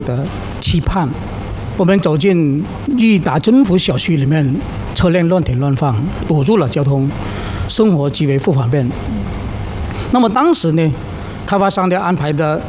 的期盼。我们走进裕达真福小区里面，车辆乱停乱放，堵住了交通，生活极为不方便。那么当时呢，开发商的安排的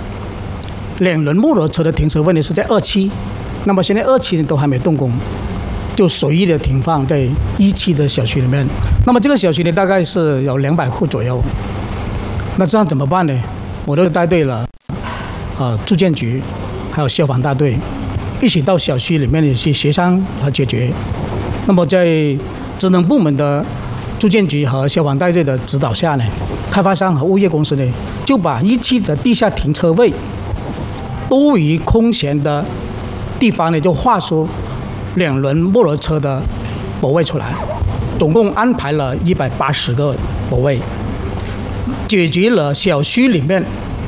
2轮摩托车的停车位呢是在2期，那么现在2期呢都还没动工，就随意的停放在1期的小区里面。那么这个小区呢大概是有200户左右，那这样怎么办呢？我都带队了，住建局还有消防大队一起到小区里面去协商和解决。那么在职能部门的住建局和消防大队的指导下呢，开发商和物业公司呢就把1期的地下停车位多余空闲的地方呢就划出2轮摩托车的泊位出来，总共安排了180个泊位，解决了小区里面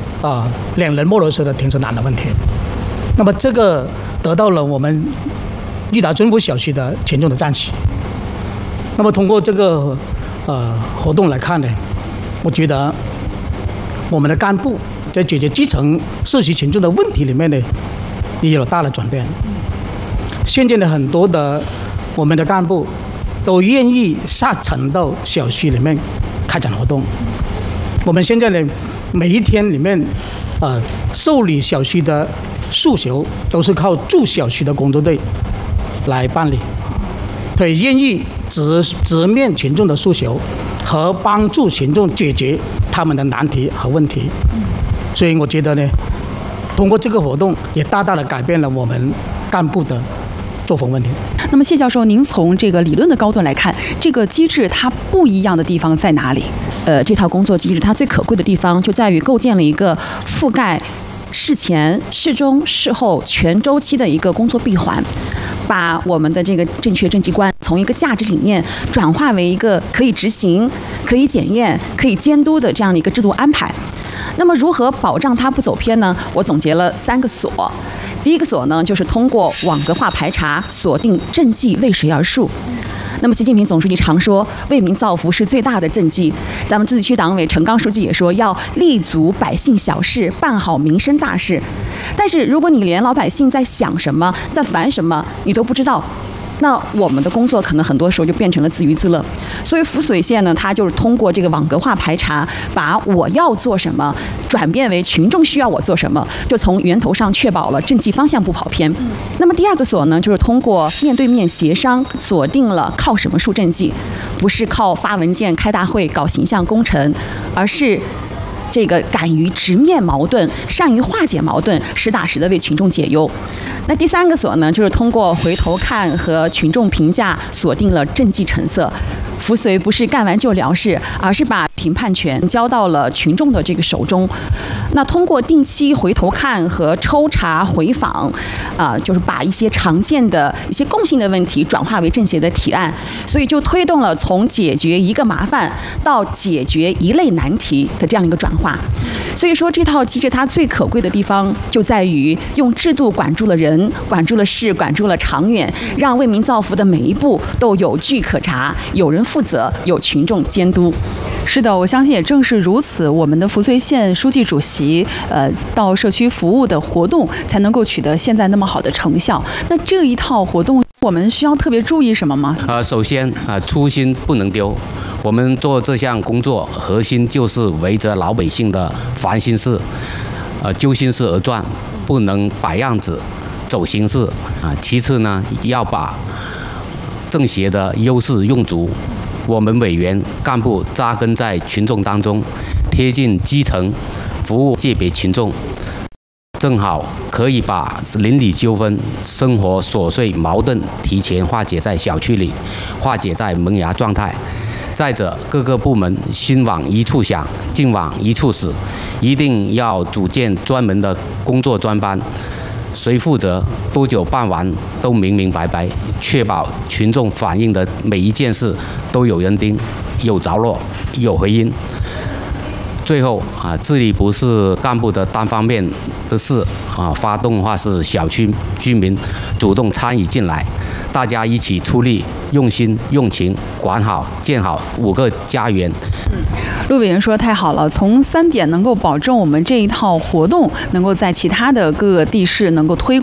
2轮摩托车的停车难的问题。那么这个得到了我们裕达真福小区的群众的赞许。那么通过这个活动来看呢，我觉得我们的干部在解决基层社区群众的问题里面呢，也有了大的转变。现在的很多的我们的干部都愿意下沉到小区里面开展活动。我们现在呢，每一天里面受理小区的诉求都是靠住小区的工作队来办理，所以愿意直面群众的诉求和帮助群众解决他们的难题和问题。所以我觉得呢，通过这个活动也大大的改变了我们干部的作风问题。 那么谢教授，您从这个理论的高度来看，这个机制它不一样的地方在哪里？ 这套工作机制它最可贵的地方就在于构建了一个覆盖事前、事中、事后全周期的一个工作闭环，把我们的这个正确政绩观从一个价值理念转化为一个可以执行、可以检验、可以监督的这样的一个制度安排。那么如何保障它不走偏呢？我总结了3个锁。第一个锁呢，就是通过网格化排查锁定政绩为谁而述。那么习近平总书记常说，为民造福是最大的政绩。咱们自治区党委陈刚书记也说，要立足百姓小事，办好民生大事。但是如果你连老百姓在想什么、在烦什么你都不知道，那我们的工作可能很多时候就变成了自娱自乐。所以扶水县呢，它就是通过这个网格化排查，把我要做什么转变为群众需要我做什么，就从源头上确保了政绩方向不跑偏。那么第2个锁呢，就是通过面对面协商，锁定了靠什么树政绩，不是靠发文件、开大会、搞形象工程，而是这个敢于直面矛盾，善于化解矛盾，实打实的为群众解忧。那第3个锁呢，就是通过回头看和群众评价，锁定了政绩成色。扶随不是干完就了事，而是把评判权交到了群众的这个手中。那通过定期回头看和抽查回访，就是把一些常见的一些共性的问题转化为政协的提案，所以就推动了从解决一个麻烦到解决一类难题的这样一个转化。所以说这套机制它最可贵的地方就在于用制度管住了人，管住了事，管住了长远，让为民造福的每一步都有据可查，有人负责，有群众监督。 是的，我相信也正是如此，我们的扶随县书记主席到社区服务的活动才能够取得现在那么好的成效。那这一套活动我们需要特别注意什么吗？ 首先初心不能丢。我们做这项工作核心就是围着老百姓的烦心事，揪心事而转，不能摆样子走形式其次呢，要把政协的优势用足。我们委员干部扎根在群众当中，贴近基层，服务界别群众，正好可以把邻里纠纷、生活琐碎矛盾提前化解在小区里，化解在萌芽状态。再者，各个部门心往一处想，劲往一处使，一定要组建专门的工作专班，谁负责、多久办完都明明白白，确保群众反映的每一件事都有人盯、有着落、有回音。最后治理不是干部的单方面的事发动的话是小区居民主动参与进来，大家一起出力，用心用情，管好建好5个家园。 陆委员说太好了，从3点能够保证我们这一套活动能够在其他的各个地市能够推广。